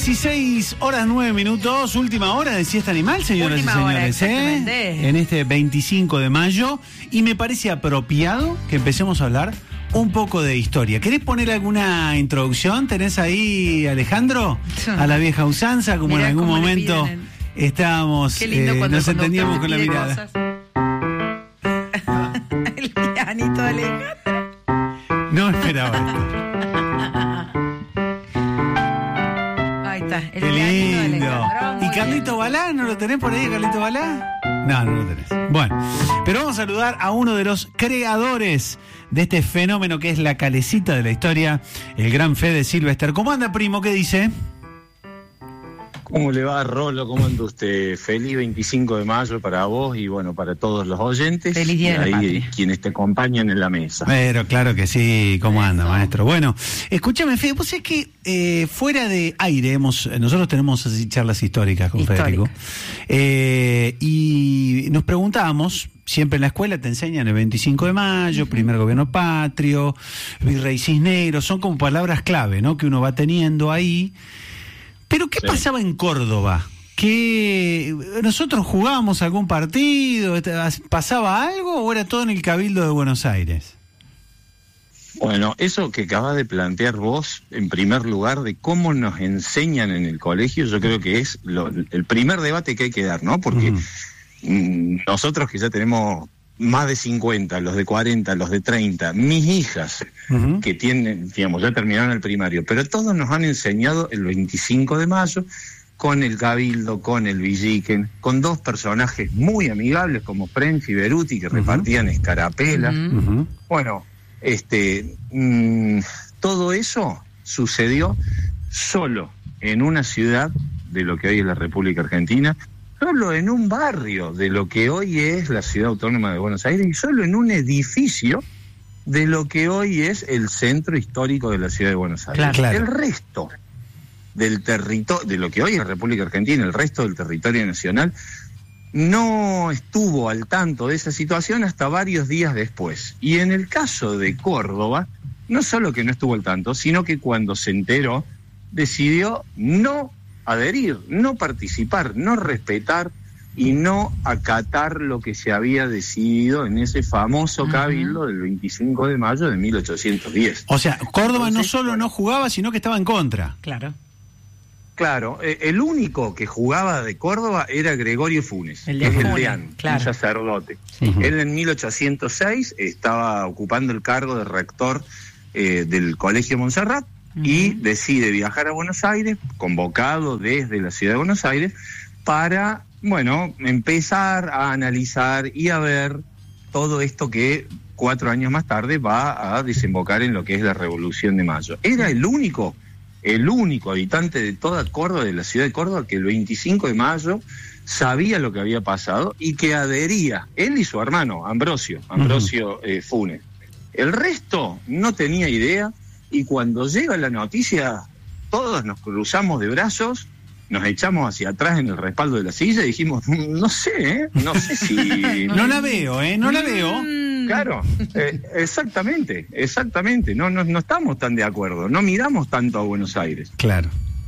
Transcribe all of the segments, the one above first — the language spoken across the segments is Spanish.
16 horas 9 minutos, última hora de siesta animal, señoras Última y señores, hora, en este 25 de mayo, y me parece apropiado que empecemos a hablar un poco de historia. ¿Querés poner alguna introducción? ¿Tenés ahí, Alejandro? A la vieja usanza, como Mirá en algún cómo momento estábamos, Qué lindo cuando nos el entendíamos conductor con la te pide mirada. cosas. El pianito de Alejandro. No esperaba esto. Ahí está, el Qué pianito de lindo. Alejandro. ¿Y Muy Carlito Balá? ¿No lo tenés por ahí, Carlito Balá? No, no lo tenés. Bueno, pero vamos a saludar a uno de los creadores de este fenómeno que es la calecita de la historia, el gran Fede Silvester. ¿Cómo anda, primo? ¿Qué dice? ¿Cómo le va, Rolo? ¿Cómo anda usted? Feliz 25 de mayo para vos y, bueno, para todos los oyentes. Feliz Día de la y ahí Patria. quienes te acompañan en la mesa. Pero claro que sí. ¿Cómo anda, maestro? Bueno, escúchame, Fede, vos sabés que fuera de aire, nosotros tenemos así charlas históricas con Federico. Y nos preguntábamos, siempre en la escuela te enseñan el 25 de mayo, primer gobierno patrio, virrey Cisneros, son como palabras clave, ¿no? Que uno va teniendo ahí. Pero ¿qué pasaba en Córdoba? ¿Que nosotros jugábamos algún partido? ¿Pasaba algo o era todo en el Cabildo de Buenos Aires? Bueno, eso que acabas de plantear vos, en primer lugar, de cómo nos enseñan en el colegio, yo creo que es el primer debate que hay que dar, ¿no? Porque nosotros que ya tenemos más de 50, los de 40, los de 30, mis hijas que tienen, digamos, ya terminaron el primario, pero todos nos han enseñado el 25 de mayo con el Cabildo, con el Villiquen, con dos personajes muy amigables como Prensi y Beruti que repartían escarapelas. Bueno, todo eso sucedió solo en una ciudad de lo que hoy es la República Argentina, solo en un barrio de lo que hoy es la Ciudad Autónoma de Buenos Aires y solo en un edificio de lo que hoy es el centro histórico de la Ciudad de Buenos Aires. Claro. El resto del territorio, de lo que hoy es la República Argentina, el resto del territorio nacional, no estuvo al tanto de esa situación hasta varios días después. Y en el caso de Córdoba, no solo que no estuvo al tanto, sino que cuando se enteró, decidió no adherir, no participar, no respetar y no acatar lo que se había decidido en ese famoso cabildo del 25 de mayo de 1810. O sea, Córdoba Entonces, no solo no jugaba, sino que estaba en contra. Claro. Claro, el único que jugaba de Córdoba era Gregorio Funes, El que es el Funes, deán, claro. un sacerdote. Él en 1806 estaba ocupando el cargo de rector del Colegio Montserrat y decide viajar a Buenos Aires, convocado desde la ciudad de Buenos Aires, para, bueno, empezar a analizar y a ver todo esto que 4 años más tarde va a desembocar en lo que es la Revolución de Mayo. Era el único habitante de toda Córdoba, de la ciudad de Córdoba, que el 25 de mayo sabía lo que había pasado y que adhería, él y su hermano, Ambrosio Funes. El resto no tenía idea y cuando llega la noticia, todos nos cruzamos de brazos, nos echamos hacia atrás en el respaldo de la silla y dijimos, no sé si... No la veo, no la veo. Claro, exactamente, no estamos tan de acuerdo, no miramos tanto a Buenos Aires. Claro.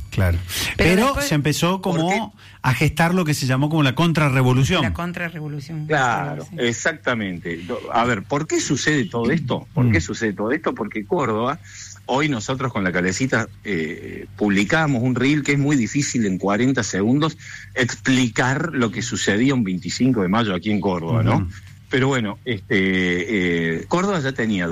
Pero después, se empezó como a gestar lo que se llamó como la contrarrevolución. La contrarrevolución. Claro, Sí. exactamente. A ver, ¿por qué sucede todo esto? Porque Córdoba, hoy nosotros con la calecita publicamos un reel que es muy difícil en 40 segundos explicar lo que sucedía un 25 de mayo aquí en Córdoba, ¿no? Pero bueno, Córdoba ya tenía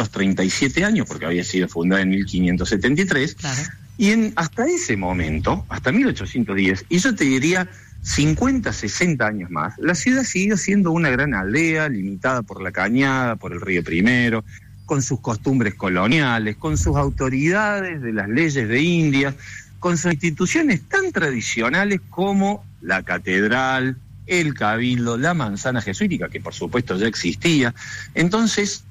237 años porque había sido fundada en 1573. Claro. Y hasta ese momento, hasta 1810, y yo te diría 50, 60 años más, la ciudad siguió siendo una gran aldea, limitada por la cañada, por el río Primero, con sus costumbres coloniales, con sus autoridades de las leyes de Indias, con sus instituciones tan tradicionales como la catedral, el cabildo, la manzana jesuítica, que por supuesto ya existía. Entonces,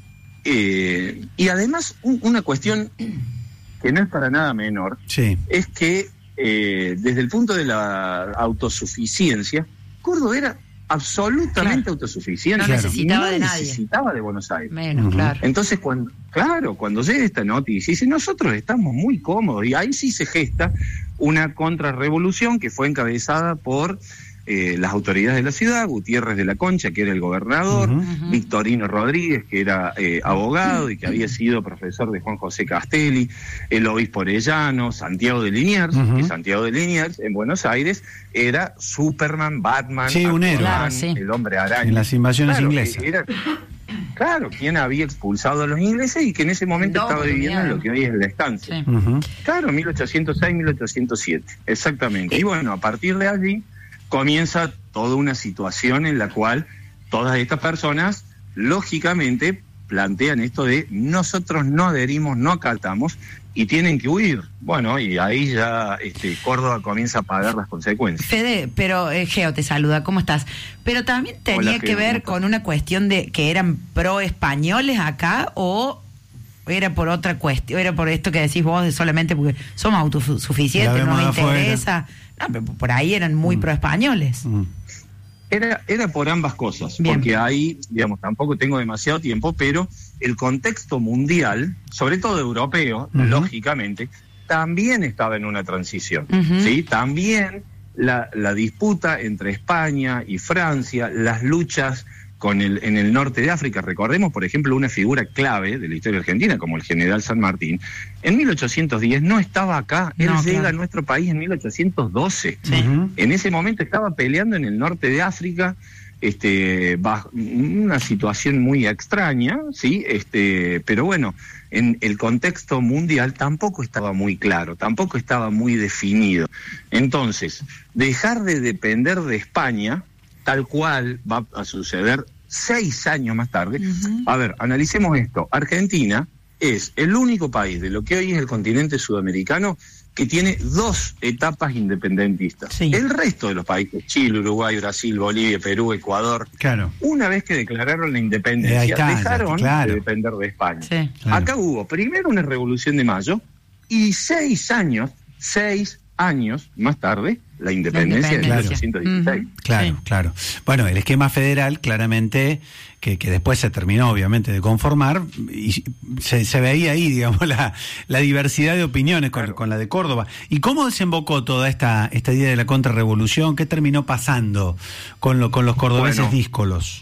y además una cuestión que no es para nada menor, es que desde el punto de la autosuficiencia, Córdoba era absolutamente autosuficiente. No necesitaba de no nadie. necesitaba de Buenos Aires. Menos, claro. Entonces, cuando llega esta noticia, dice, nosotros estamos muy cómodos, y ahí sí se gesta una contrarrevolución que fue encabezada por las autoridades de la ciudad, Gutiérrez de la Concha, que era el gobernador, Victorino Rodríguez, que era abogado y que había sido profesor de Juan José Castelli, el obispo Orellano, Santiago de Liniers, que Santiago de Liniers en Buenos Aires era Superman, Batman, un héroe. Claro, sí. el hombre araña. En las invasiones inglesas. Claro, quien había expulsado a los ingleses y que en ese momento estaba viviendo en lo que hoy es el Estancia. Sí. Claro, 1806, 1807, exactamente. Y bueno, a partir de allí comienza toda una situación en la cual todas estas personas, lógicamente, plantean esto de nosotros no adherimos, no acatamos y tienen que huir. Bueno, y ahí ya Córdoba comienza a pagar las consecuencias. Fede, pero Geo te saluda, ¿cómo estás? Pero también tenía Hola, que Geo, ver ¿cómo con una cuestión de que eran pro-españoles acá, o era por otra cuestión, era por esto que decís vos, de solamente porque somos autosuficientes, no nos interesa. No, pero por ahí eran muy pro-españoles. Era por ambas cosas, Bien. porque ahí, digamos, tampoco tengo demasiado tiempo, pero el contexto mundial, sobre todo europeo, lógicamente, también estaba en una transición, ¿sí? También la disputa entre España y Francia, las luchas en el norte de África. Recordemos, por ejemplo, una figura clave de la historia argentina, como el general San Martín. En 1810 no estaba acá, él llega a nuestro país en 1812. Sí. En ese momento estaba peleando en el norte de África, bajo una situación muy extraña, ¿sí? Pero bueno, en el contexto mundial tampoco estaba muy claro, tampoco estaba muy definido. Entonces, dejar de depender de España, tal cual va a suceder 6 años más tarde. A ver, analicemos esto. Argentina es el único país de lo que hoy es el continente sudamericano que tiene 2 etapas independentistas. Sí. El resto de los países, Chile, Uruguay, Brasil, Bolivia, Perú, Ecuador, una vez que declararon la independencia, dejaron de depender de España. Sí. Acá hubo primero una revolución de mayo y 6 años más tarde la independencia de 1816. Claro. Bueno, el esquema federal claramente que después se terminó obviamente de conformar y se veía ahí, digamos, la diversidad de opiniones con la de Córdoba. ¿Y cómo desembocó toda esta idea de la contrarrevolución? ¿Qué terminó pasando con los cordobeses díscolos?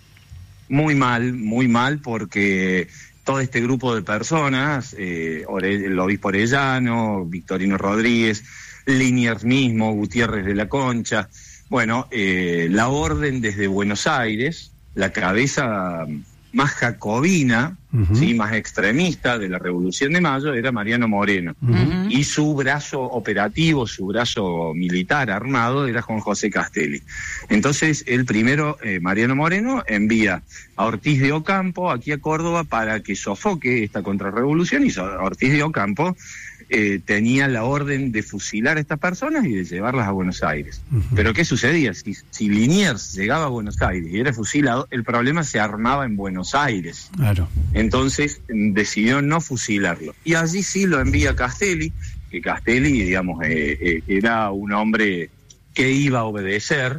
Muy mal, porque todo este grupo de personas, el obispo Orellano, Victorino Rodríguez, Liniers mismo, Gutiérrez de la Concha, bueno, la orden desde Buenos Aires, la cabeza más jacobina, ¿sí? Más extremista de la Revolución de Mayo era Mariano Moreno, y su brazo operativo, su brazo militar armado era Juan José Castelli. Entonces, el primero, Mariano Moreno, envía a Ortiz de Ocampo aquí a Córdoba para que sofoque esta contrarrevolución, y Ortiz de Ocampo tenía la orden de fusilar a estas personas y de llevarlas a Buenos Aires. Pero ¿qué sucedía? Si Liniers llegaba a Buenos Aires y era fusilado, el problema se armaba en Buenos Aires. Claro. Entonces decidió no fusilarlo. Y allí sí lo envía Castelli, que Castelli, digamos, era un hombre que iba a obedecer.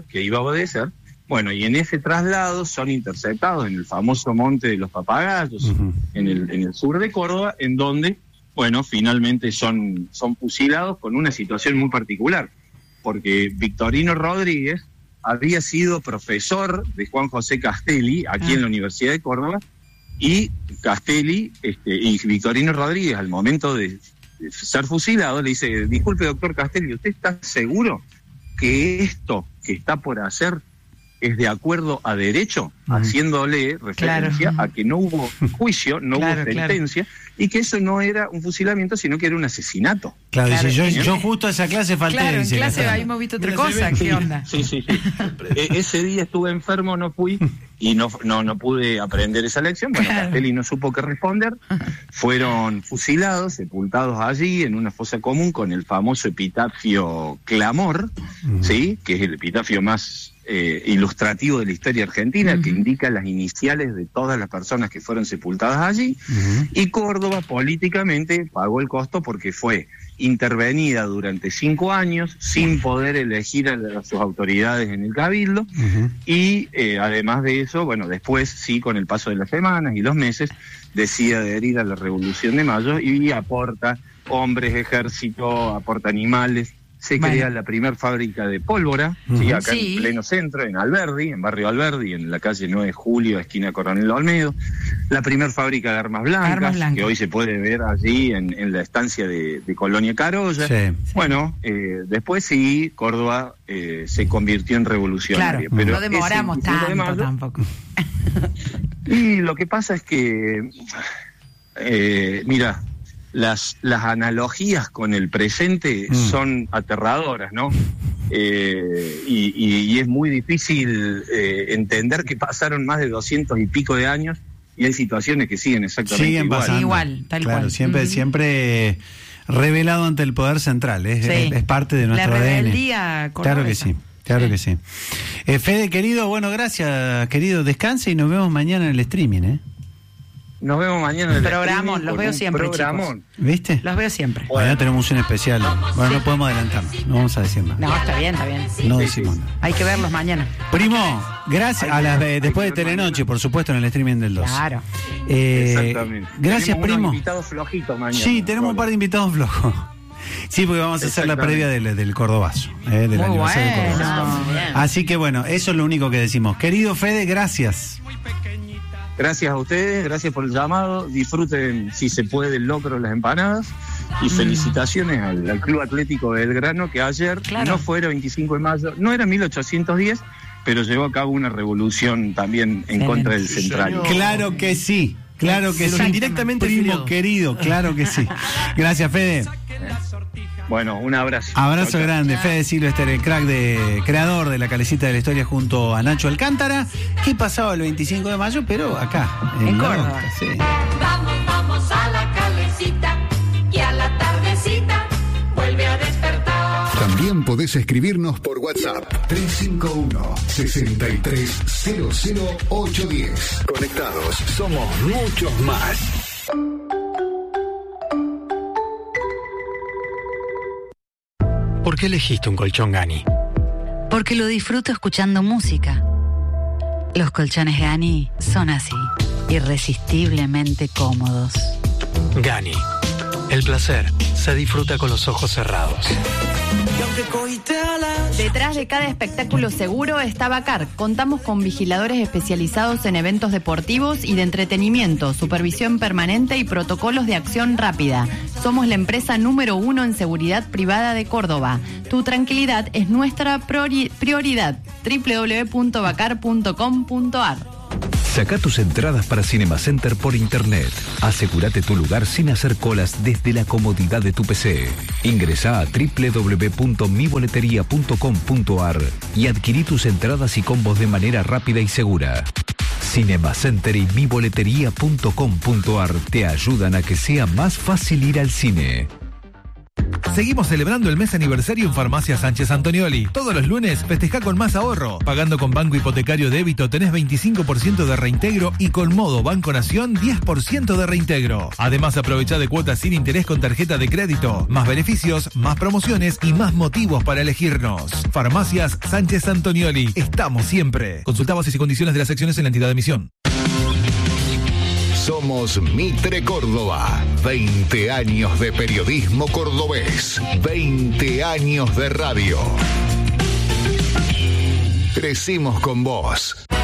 Bueno, y en ese traslado son interceptados en el famoso Monte de los Papagayos, en el sur de Córdoba, en donde, bueno, finalmente son fusilados con una situación muy particular, porque Victorino Rodríguez había sido profesor de Juan José Castelli aquí en la Universidad de Córdoba, y Castelli y Victorino Rodríguez, al momento de ser fusilado, le dice: disculpe, doctor Castelli, ¿usted está seguro que esto que está por hacer es de acuerdo a derecho? Haciéndole referencia a que no hubo juicio, no hubo sentencia, y que eso no era un fusilamiento, sino que era un asesinato. Dice, yo justo a esa clase falté. Claro, en clase habíamos visto otra cosa, ¿qué onda? Sí. Ese día estuve enfermo, no fui, y no pude aprender esa lección. Bueno, Castelli no supo qué responder, fueron fusilados, sepultados allí en una fosa común con el famoso epitafio Clamor, ¿sí? Que es el epitafio más ilustrativo de la historia argentina, que indica las iniciales de todas las personas que fueron sepultadas allí, y Córdoba políticamente pagó el costo porque fue intervenida durante 5 años sin poder elegir a sus autoridades en el cabildo, y además de eso, bueno, después sí, con el paso de las semanas y los meses, decide adherir a la Revolución de Mayo y aporta hombres, ejército, aporta animales. Se crea la primera fábrica de pólvora, ¿sí? Acá en pleno centro, en Alberdi, en barrio Alberdi, en la calle 9 de Julio, esquina Coronel Olmedo. La primera fábrica de armas blancas, que hoy se puede ver allí en la estancia de Colonia Carolla. Bueno, después Córdoba se convirtió en revolucionaria. Claro, pero no demoramos tanto tampoco. Y lo que pasa es que, mira, las analogías con el presente son aterradoras, ¿no? Y es muy difícil entender que pasaron más de 200 y pico de años y hay situaciones que siguen exactamente igual, tal cual. Siempre revelado ante el poder central, es parte de nuestro ADN. La rebeldía cordobesa. Claro que sí. Fede, querido, bueno, gracias, querido, descanse y nos vemos mañana en el streaming, Nos vemos mañana en el programón, los veo siempre, chicos. ¿Viste? Los veo siempre. Mañana tenemos un especial. Bueno, no podemos adelantarnos, no vamos a decir nada. No, está bien. No decimos nada. Hay que verlos mañana. Primo, gracias. Después de Telenoche, por supuesto, en el streaming del 2. Claro. Exactamente. Tenemos Gracias, primo. Invitados flojitos mañana. Sí, tenemos un par de invitados flojos. Sí, porque vamos a hacer la previa del Cordobazo, del aniversario del Cordobazo. Así que bueno, eso es lo único que decimos. Querido Fede, gracias. Gracias a ustedes, gracias por el llamado. Disfruten, si se puede, el locro, las empanadas. Y felicitaciones al Club Atlético Belgrano, que ayer no fue el 25 de mayo, no era 1810, pero llevó a cabo una revolución también en contra del Central. Claro que sí. Directamente primo querido, claro que sí. Gracias, Fede. Bueno, un abrazo. Abrazo grande, Fede Silvester, el creador de la Calecita de la Historia junto a Nacho Alcántara, que pasaba el 25 de mayo, pero acá, en Córdoba. Sí. Vamos a la Calecita y a la tardecita vuelve a despertar. También podés escribirnos por WhatsApp 351-6300-810. Conectados, somos muchos más. ¿Por qué elegiste un colchón Gani? Porque lo disfruto escuchando música. Los colchones Gani son así, irresistiblemente cómodos. Gani, el placer se disfruta con los ojos cerrados. Detrás de cada espectáculo seguro está Bacar. Contamos con vigiladores especializados en eventos deportivos y de entretenimiento, supervisión permanente y protocolos de acción rápida. Somos la empresa número 1 en seguridad privada de Córdoba. Tu tranquilidad es nuestra prioridad. www.bacar.com.ar. Saca tus entradas para Cinema Center por internet. Asegúrate tu lugar sin hacer colas desde la comodidad de tu PC. Ingresá a www.miboleteria.com.ar y adquirí tus entradas y combos de manera rápida y segura. Cinema Center y miboleteria.com.ar te ayudan a que sea más fácil ir al cine. Seguimos celebrando el mes aniversario en Farmacia Sánchez Antonioli. Todos los lunes festeja con más ahorro. Pagando con Banco Hipotecario Débito tenés 25% de reintegro y con Modo Banco Nación 10% de reintegro. Además, aprovecha de cuotas sin interés con tarjeta de crédito. Más beneficios, más promociones y más motivos para elegirnos. Farmacias Sánchez Antonioli. Estamos siempre. Consulta bases y condiciones de las secciones en la entidad de emisión. Somos Mitre Córdoba. 20 años de periodismo cordobés. 20 años de radio. Crecimos con vos.